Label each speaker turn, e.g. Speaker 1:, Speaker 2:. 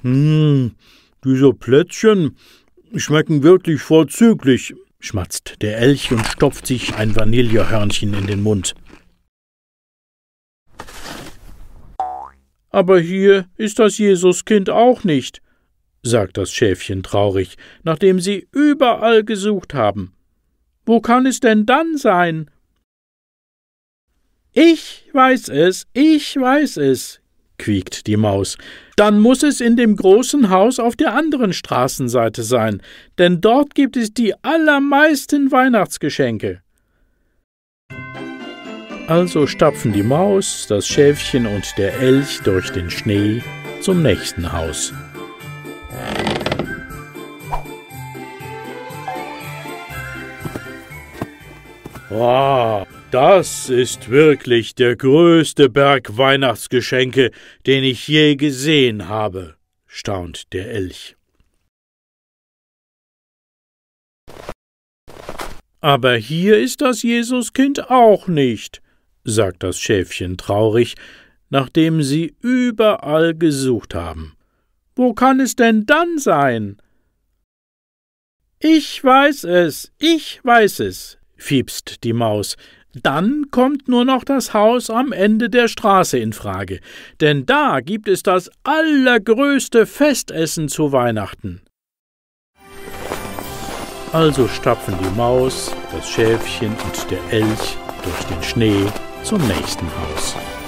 Speaker 1: Diese Plätzchen schmecken wirklich vorzüglich, schmatzt der Elch und stopft sich ein Vanillehörnchen in den Mund. »Aber hier ist das Jesuskind auch nicht«, sagt das Schäfchen traurig, nachdem sie überall gesucht haben. »Wo kann es denn dann sein?« »Ich weiß es«, quiekt die Maus. »Dann muß es in dem großen Haus auf der anderen Straßenseite sein, denn dort gibt es die allermeisten Weihnachtsgeschenke.« Also stapfen die Maus, das Schäfchen und der Elch durch den Schnee zum nächsten Haus. »Wow, das ist wirklich der größte Berg Weihnachtsgeschenke, den ich je gesehen habe«, staunt der Elch. »Aber hier ist das Jesuskind auch nicht«, sagt das Schäfchen traurig, nachdem sie überall gesucht haben. »Wo kann es denn dann sein?« »Ich weiß es«, fiepst die Maus. »Dann kommt nur noch das Haus am Ende der Straße in Frage, denn da gibt es das allergrößte Festessen zu Weihnachten.« Also stapfen die Maus, das Schäfchen und der Elch durch den Schnee zum nächsten Haus.